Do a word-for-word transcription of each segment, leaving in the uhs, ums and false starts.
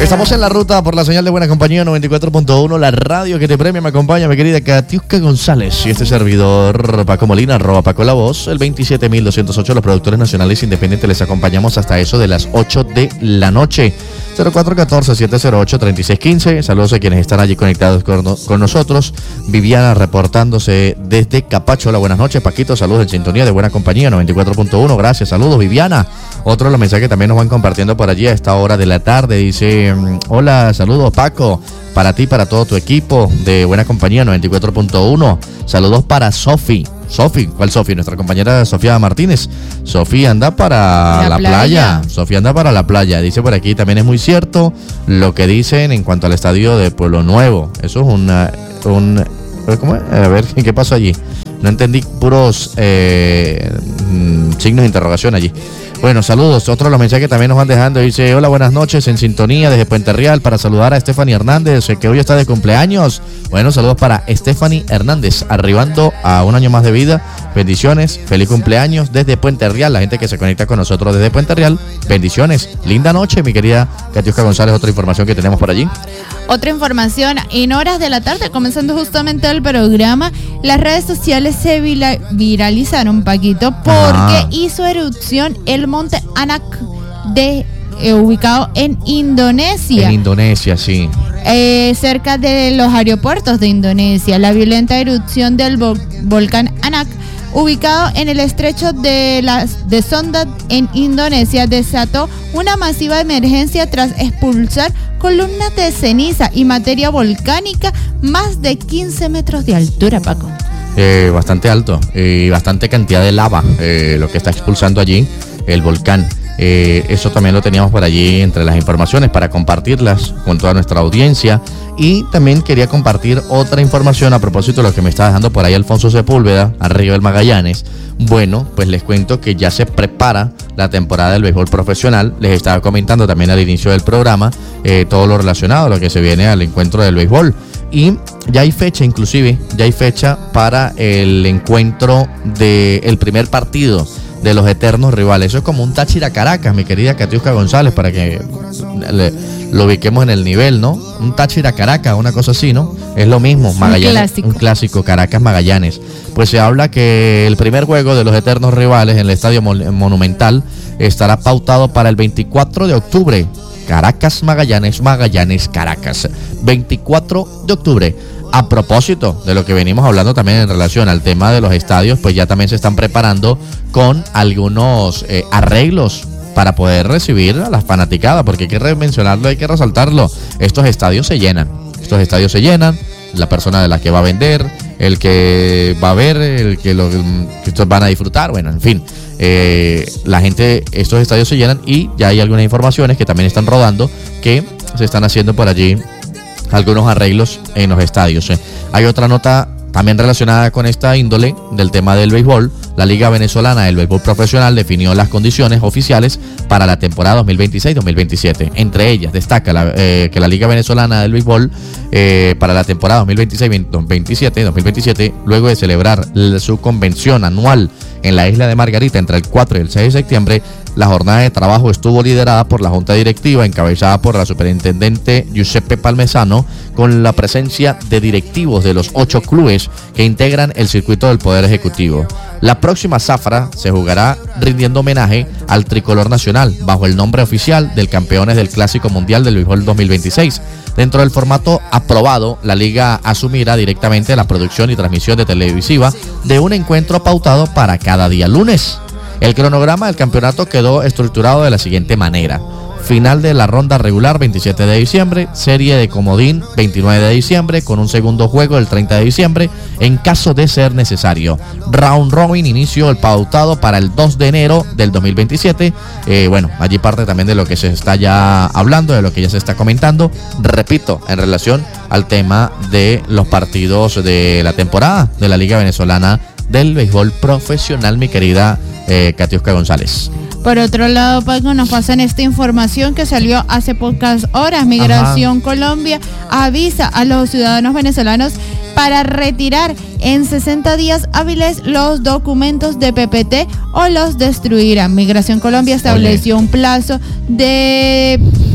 Estamos en la ruta por la señal de Buena Compañía noventa y cuatro punto uno, la radio que te premia. Me acompaña mi querida Katiuska González y este servidor Paco Molina, arroba Paco La Voz, el veintisiete mil doscientos ocho. Los productores nacionales independientes les acompañamos hasta eso de las ocho de la noche. cero cuatro uno cuatro, siete cero ocho, tres seis uno cinco. Saludos a quienes están allí conectados con, no, con nosotros. Viviana reportándose desde Capacho. Hola, buenas noches, Paquito. Saludos en sintonía de Buena Compañía noventa y cuatro punto uno. Gracias, saludos, Viviana. Otro de los mensajes que también nos van compartiendo por allí a esta hora de la tarde. Dice, hola, saludos, Paco. Para ti, para todo tu equipo de Buena Compañía noventa y cuatro punto uno. Saludos para Sofi. Sofi, ¿cuál Sofi? Nuestra compañera Sofía Martínez. Sofía anda para la, la playa. playa. Sofía anda para la playa. Dice por aquí, también es muy cierto lo que dicen en cuanto al estadio de Pueblo Nuevo. Eso es una, un... ¿Cómo es? A ver, ¿qué pasó allí? No entendí, puros eh, signos de interrogación allí. Bueno, saludos. Otro de los mensajes que también nos van dejando. Dice, hola, buenas noches, en sintonía desde Puente Real para saludar a Stephanie Hernández, que hoy está de cumpleaños. Bueno, saludos para Stephanie Hernández, arribando a un año más de vida. Bendiciones, feliz cumpleaños desde Puente Real. La gente que se conecta con nosotros desde Puente Real, bendiciones. Linda noche, mi querida Katiuska González. Otra información que tenemos por allí. Otra información, en horas de la tarde, comenzando justamente el programa, las redes sociales se vira- viralizaron, Paquito, porque ah. hizo erupción el monte Anak, de, eh, ubicado en Indonesia. En Indonesia, sí. Eh, cerca de los aeropuertos de Indonesia. La violenta erupción del vo- volcán Anak, ubicado en el estrecho de, las, de Sonda en Indonesia, desató una masiva emergencia tras expulsar columnas de ceniza y materia volcánica más de quince metros de altura, Paco. Eh, bastante alto y eh, bastante cantidad de lava, eh, lo que está expulsando allí el volcán. Eh, eso también lo teníamos por allí entre las informaciones para compartirlas con toda nuestra audiencia. Y también quería compartir otra información a propósito de lo que me está dejando por ahí Alfonso Sepúlveda, arriba del Magallanes. Bueno, pues les cuento que ya se prepara la temporada del béisbol profesional. Les estaba comentando también al inicio del programa eh, todo lo relacionado a lo que se viene al encuentro del béisbol. Y ya hay fecha, inclusive, ya hay fecha para el encuentro del primer partido de los eternos rivales. Eso es como un Táchira Caracas, mi querida Katiuska González, para que le, lo ubiquemos en el nivel, ¿no? Un Táchira Caracas, una cosa así, ¿no? Es lo mismo, Magallanes, un clásico, un clásico Caracas Magallanes. Pues se habla que el primer juego de los eternos rivales en el Estadio Monumental estará pautado para el veinticuatro de octubre. Caracas Magallanes, Magallanes Caracas, veinticuatro de octubre. A propósito de lo que venimos hablando también en relación al tema de los estadios, pues ya también se están preparando con algunos eh, arreglos para poder recibir a las fanaticadas, porque hay que mencionarlo, hay que resaltarlo. Estos estadios se llenan, estos estadios se llenan, la persona de la que va a vender, el que va a ver, el que, lo, que estos van a disfrutar, bueno, en fin, eh, la gente, estos estadios se llenan y ya hay algunas informaciones que también están rodando que se están haciendo por allí algunos arreglos en los estadios. ¿eh? Hay otra nota también relacionada con esta índole del tema del béisbol. La Liga Venezolana del Béisbol Profesional definió las condiciones oficiales para la temporada dos mil veintiséis dos mil veintisiete. Entre ellas destaca la, eh, que la Liga Venezolana del Béisbol eh, para la temporada dos mil veintiséis dos mil veintisiete, luego de celebrar su convención anual en la isla de Margarita entre el cuatro y el seis de septiembre, la jornada de trabajo estuvo liderada por la Junta Directiva, encabezada por la superintendente Giuseppe Palmesano, con la presencia de directivos de los ocho clubes que integran el circuito del Poder Ejecutivo. La próxima zafra se jugará rindiendo homenaje al tricolor nacional, bajo el nombre oficial del Campeones del Clásico Mundial del Béisbol dos mil veintiséis. Dentro del formato aprobado, la Liga asumirá directamente la producción y transmisión de televisiva de un encuentro pautado para cada día lunes. El cronograma del campeonato quedó estructurado de la siguiente manera: final de la ronda regular veintisiete de diciembre, serie de comodín veintinueve de diciembre, con un segundo juego el treinta de diciembre, en caso de ser necesario. Round robin, inicio el pautado para el dos de enero del dos mil veintisiete. Eh, bueno, allí parte también de lo que se está ya hablando, de lo que ya se está comentando. Repito, en relación al tema de los partidos de la temporada de la Liga Venezolana del Béisbol Profesional, mi querida eh, Katiuska González. Por otro lado, Paco, nos pasan esta información que salió hace pocas horas. Migración Ajá. Colombia avisa a los ciudadanos venezolanos para retirar en sesenta días hábiles los documentos de P P T o los destruirán. Migración Colombia estableció Oye. un plazo de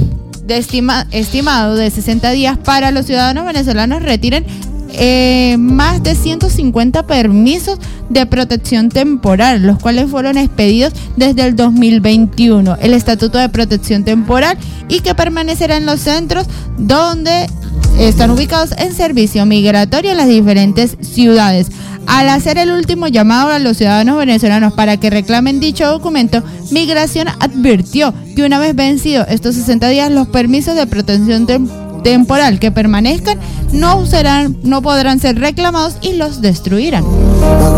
de estima, estimado de sesenta días para los ciudadanos venezolanos retiren eh, más de ciento cincuenta permisos de protección temporal, los cuales fueron expedidos desde el dos mil veintiuno, el Estatuto de Protección Temporal, y que permanecerá en los centros donde están ubicados en servicio migratorio en las diferentes ciudades. Al hacer el último llamado a los ciudadanos venezolanos para que reclamen dicho documento, Migración advirtió que una vez vencidos estos sesenta días, los permisos de protección tem- temporal que permanezcan no serán, no podrán ser reclamados y los destruirán.